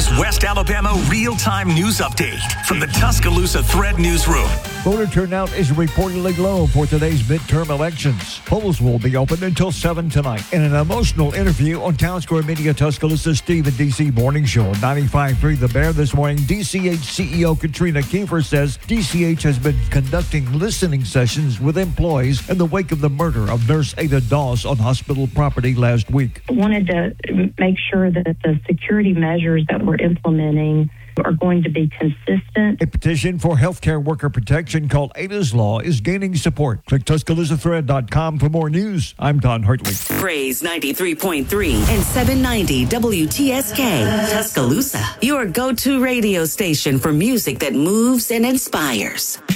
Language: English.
Radio's West Alabama real-time news update from the Tuscaloosa Thread Newsroom. Voter turnout is reportedly low for today's midterm elections. Polls will be open until 7 tonight. In an emotional interview on Town Square Media Tuscaloosa Steve and DC Morning Show, 95.3 The Bear this morning, DCH CEO Katrina Kiefer says DCH has been conducting listening sessions with employees in the wake of the murder of Nurse Ada Doss on hospital property last week. I wanted to make sure that the security measures that we're implementing are going to be consistent. A petition for healthcare worker protection called Ada's Law is gaining support. Click TuscaloosaThread.com for more news. I'm Don Hartley. Praise 93.3 and 790 WTSK Tuscaloosa, your go-to radio station for music that moves and inspires.